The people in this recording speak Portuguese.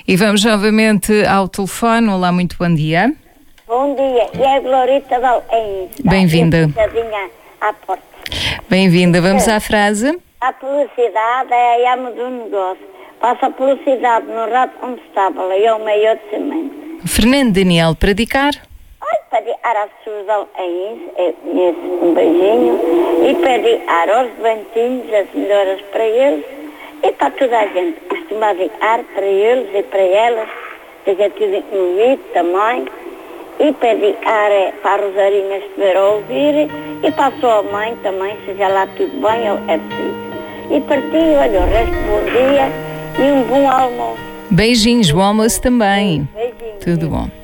E vamos novamente ao telefone. Olá, muito bom dia. Bom dia, e é a Glorita da Bem-vinda. À porta. Bem-vinda. Vamos à frase. A publicidade é a alma do negócio. Passa a publicidade no rato como estábulo e ao meio de cimento. Fernando Daniel, para dedicar. Para dedicar às pessoas um beijinho, e para dedicar aos doentinhos, as melhoras para eles, e para toda a gente. Costuma dedicar para eles e para elas, seja tudo incluído também. E para dedicar para a Rosarinha estiver a ouvir, e para a sua mãe também, seja lá tudo bem, é preciso. E para ti, olha, o resto, bom dia e um bom almoço. Beijinhos, bom almoço também. Beijinhos. Tudo bom.